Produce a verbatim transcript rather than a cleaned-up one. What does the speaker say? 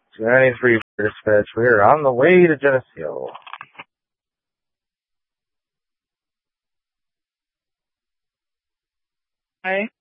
two ninety-three for dispatch. We are on the way to Geneseo. Hi.